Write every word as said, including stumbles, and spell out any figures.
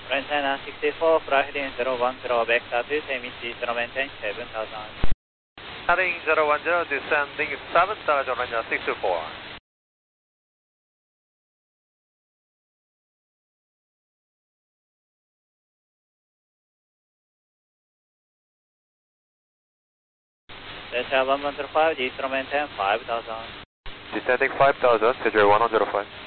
Antenna sixty-four, fly heading zero one zero, back status, M E C zero maintain seven thousand. Heading zero one zero, descending seven thousand, runway sixty-four. Delta one one zero five, zero maintain five thousand. Descending five thousand, schedule one one zero five.